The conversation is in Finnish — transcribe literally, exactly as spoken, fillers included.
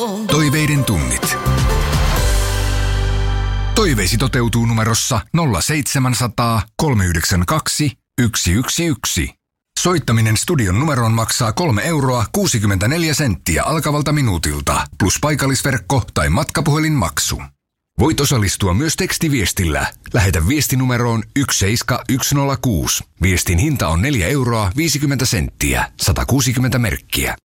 Toiveiden tunnit. Toiveisi toteutuu numerossa nolla seitsemänsataa, kolmeyhdeksänkymmentäkaksi, yksi yksi yksi. Soittaminen studion numeroon maksaa kolme euroa kuusikymmentäneljä senttiä alkavalta minuutilta, plus paikallisverkko tai matkapuhelinmaksu. Voit osallistua myös tekstiviestillä. Lähetä viesti numeroon yksi seitsemän yksi nolla kuusi. Viestin hinta on neljä euroa viisikymmentä senttiä, sata kuusikymmentä merkkiä.